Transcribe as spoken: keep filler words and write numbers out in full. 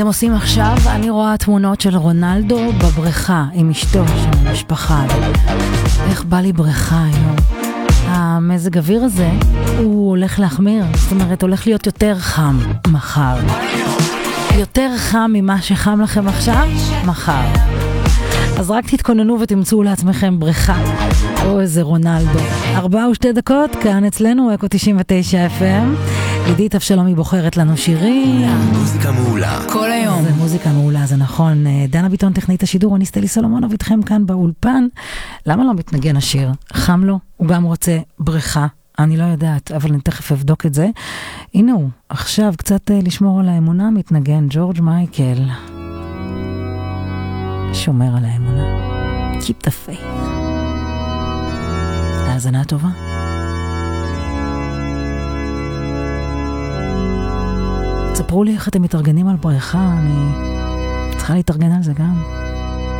אתם עושים עכשיו, אני רואה תמונות של רונלדו בבריכה עם אשתו של המשפחה. איך בא לי בריכה היום. המזג אוויר הזה הוא הולך להחמיר, זאת אומרת הולך להיות יותר חם מחר. יותר חם ממה שחם לכם עכשיו, מחר. אז רק תתכוננו ותמצאו לעצמכם בריכה או איזה רונלדו. ארבע ושתי דקות, כאן אצלנו אקו תשעים ותשע אף אם. עידית אבשלומי בוחרת לנו שירים. מוזיקה מעולה כל היום. זה מוזיקה מעולה, זה נכון. דנה ביטון טכנית השידור, אני סטלי סולומונוב איתכם כאן באולפן. למה לא מתנגן השיר? חם לו, הוא גם רוצה בריכה. אני לא יודעת, אבל אני תכף אבדוק את זה. הנה הוא, עכשיו קצת לשמור על האמונה, מתנגן ג'ורג' מייקל. שומר על האמונה. Keep the faith. האזנה טובה. תספרו לי איך אתם מתארגנים על בריכה, אני צריכה להתארגן על זה גם.